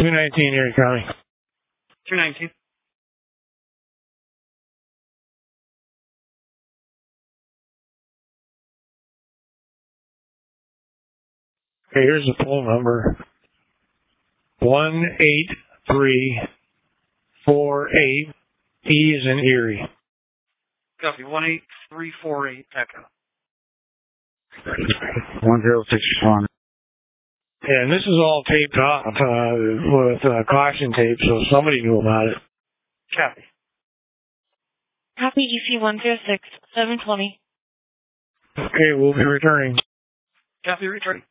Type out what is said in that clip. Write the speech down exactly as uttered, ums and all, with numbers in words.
two nineteen Erie County. two nineteen. Okay, here's the phone number. one eight three four eight. E is in Erie. Copy. one eight three four eight Echo. one zero six one. And this is all taped off uh, with uh, caution tape, so somebody knew about it. Copy. Copy E C one zero six seven twenty. Okay, we'll be returning. Copy, returning.